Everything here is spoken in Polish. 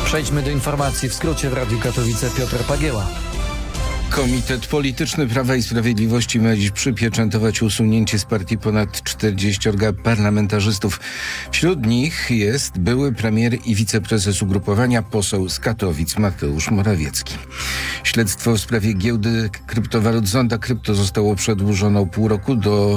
Przejdźmy do informacji w skrócie w Radiu Katowice. Piotr Pagieła. Komitet Polityczny Prawa i Sprawiedliwości ma dziś przypieczętować usunięcie z partii ponad 40 parlamentarzystów. Wśród nich jest były premier i wiceprezes ugrupowania, poseł z Katowic Mateusz Morawiecki. Śledztwo w sprawie giełdy kryptowalut Zonda Krypto zostało przedłużone o pół roku do